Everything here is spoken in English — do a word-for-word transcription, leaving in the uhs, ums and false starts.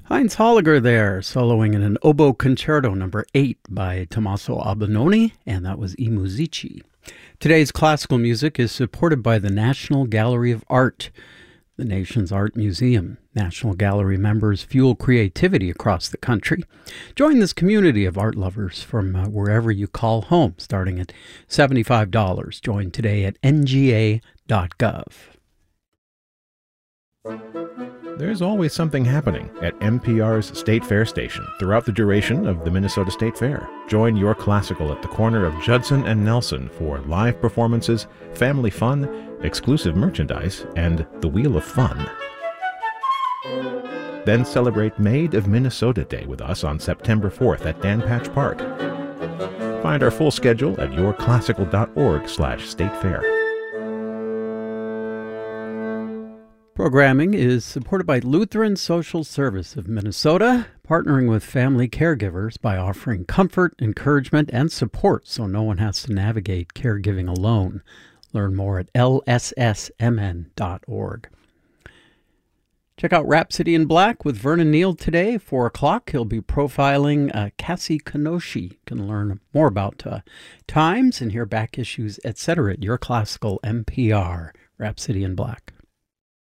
Heinz Holliger there, soloing in an oboe concerto number eight by Tommaso Albinoni, and that was I Musici. Today's classical music is supported by the National Gallery of Art, the nation's art museum. National Gallery members fuel creativity across the country. Join this community of art lovers from uh, wherever you call home, starting at seventy-five dollars. Join today at N G A dot gov. There's always something happening at N P R's State Fair station throughout the duration of the Minnesota State Fair. Join Your Classical at the corner of Judson and Nelson for live performances, family fun, exclusive merchandise, and the Wheel of Fun. Then celebrate Maid of Minnesota Day with us on September fourth at Dan Patch Park. Find our full schedule at your classical dot org slash state fair. Programming is supported by Lutheran Social Service of Minnesota, partnering with family caregivers by offering comfort, encouragement, and support so no one has to navigate caregiving alone. Learn more at L S S M N dot org. Check out Rhapsody in Black with Vernon Neal today, four o'clock. He'll be profiling uh, Cassie Kenoshi. You can learn more about uh, times and hear back issues, et cetera at Your Classical N P R. Rhapsody in Black.